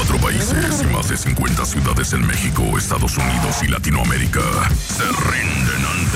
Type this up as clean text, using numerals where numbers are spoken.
24 países y más de 50 ciudades en México, Estados Unidos y Latinoamérica se rinden ante